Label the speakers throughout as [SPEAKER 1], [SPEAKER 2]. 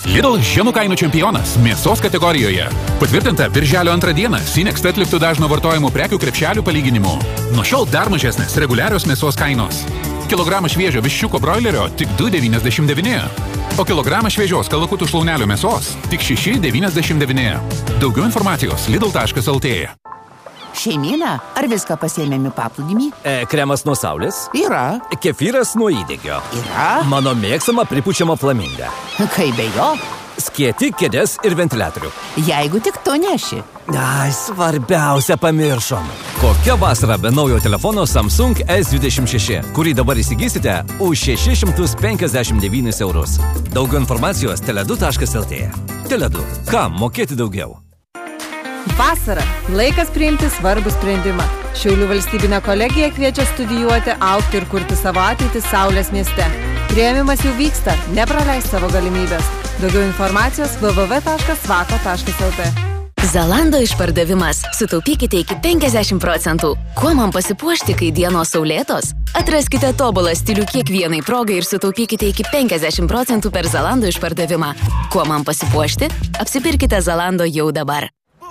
[SPEAKER 1] Lidl žemų kainų čempionas mėsos kategorijoje. Patvirtinta birželio 2 dieną Sinext atliktų dažno vartojimų prekių krepšelių palyginimu. Nuo šiol dar mažesnės reguliarios mėsos kainos. Kilogramas šviežio viščiuko broilerio tik 2,99. O kilogramas šviežios kalakutų šlaunelio mėsos tik 6,99. Daugiau informacijos lidl.lt.
[SPEAKER 2] Šeimyna, ar viską pasiėmėme paplūdimį?
[SPEAKER 3] Kremas nuo saulės?
[SPEAKER 2] Yra.
[SPEAKER 3] Kefyras nuo įdegio?
[SPEAKER 2] Yra.
[SPEAKER 3] Mano mėgstama pripučiama flaminga.
[SPEAKER 2] Kaip be jo?
[SPEAKER 3] Skėti, kėdės ir ventiliatorių.
[SPEAKER 2] Jeigu tik tu neši.
[SPEAKER 3] Ai, svarbiausia pamiršom. Kokia vasara be naujo telefono Samsung S26, kurį dabar įsigysite už 659 eurus. Daugiau informacijos tele2.lt. Tele2. Kam mokėti daugiau?
[SPEAKER 4] Vasara. Laikas priimti svarbų sprendimą. Šiaulių valstybinė kolegija kviečia studijuoti, augti ir kurti savo ateitį Saulės mieste. Priėmimas jau vyksta. Nepraleis savo galimybės. Daugiau informacijos www.svako.lt.
[SPEAKER 5] Zalando išpardavimas. Sutaupykite iki 50%. Kuo man pasipuošti, kai dienos saulėtos? Atraskite tobulą stilių kiekvienai progai ir sutaupykite iki 50% per Zalando išpardavimą. Kuo man pasipuošti? Apsipirkite Zalando jau dabar.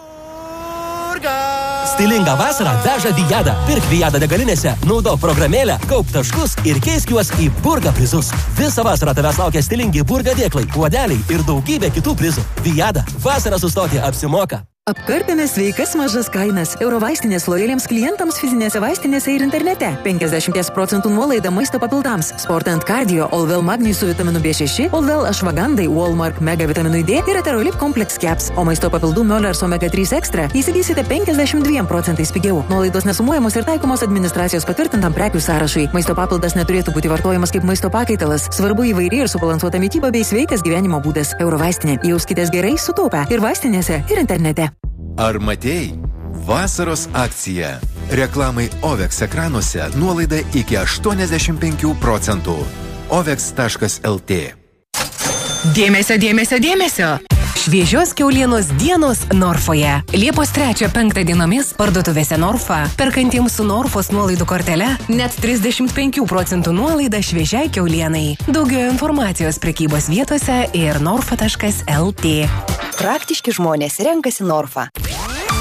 [SPEAKER 6] Stilingą vasarą veža Viada. Pirk Viada degalinėse, naudok programėlę, kaup taškus ir keisk juos į Burga prizus. Visą vasarą tavęs laukia stilingi Burga dėklai, puodeliai ir daugybė kitų prizų. Viada. Vasarą sustoti apsimoka.
[SPEAKER 7] Apkarpėme sveikas mažas kainas. Eurovaistinės lojaliems klientams fizinėse vaistinėse ir internete. 50% nuolaida maisto papildams. Sportant Cardio, Allwell Magnį su vitaminu B6, Allwell Ashwagandai, Walmark Mega vitaminui D ir Eterolip Complex Caps. O maisto papildų Möllers Omega 3 Extra įsigysite 52% pigiau. Nuolaidos nesumuojamos ir taikomos administracijos patvirtintam prekių sąrašui. Maisto papildas neturėtų būti vartojamas kaip maisto pakaitalas. Svarbu įvairi ir subalansuota mityba bei sveikas gyvenimo būdas. Eurovaistinė. Jauskitės gerai sutaupę ir vaistinėse, ir internete.
[SPEAKER 8] Ar matei? Vasaros akcija. Reklamai Ovex ekranuose nuolaida iki 85%. Ovex.lt.
[SPEAKER 9] Dėmesio, dėmesio, dėmesio! Šviežios kiaulienos dienos Norfoje. Liepos 3-5 dienomis parduotuvėse Norfa, perkantiems su Norfos nuolaidų kortele, net 35% nuolaida šviežiai kiaulienai. Daugiau informacijos prekybos vietose ir norfa.lt.
[SPEAKER 10] Praktiški žmonės renkasi Norfa.